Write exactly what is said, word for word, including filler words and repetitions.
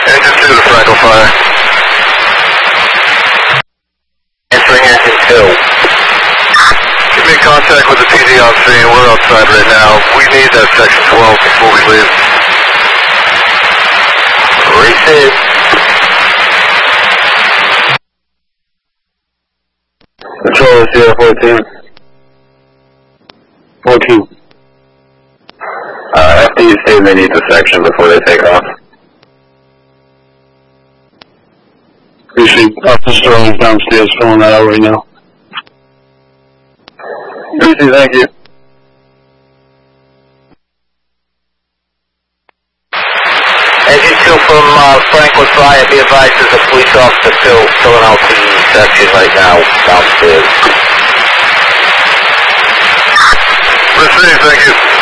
Engine two to Franco Fire. Answering engine two. Give me contact with the P D on scene. We're outside right now. We need that section twelve before we leave. Receive. Control Sierra fourteen. fourteen. Uh, F D U say they need the section before they take off. Appreciate Officer Sterling downstairs filling that out right now. Appreciate, thank you. Engine two from uh, Franklin Fire, be advised there's a police officer fill, filling out the section right now downstairs. Receive, thank you.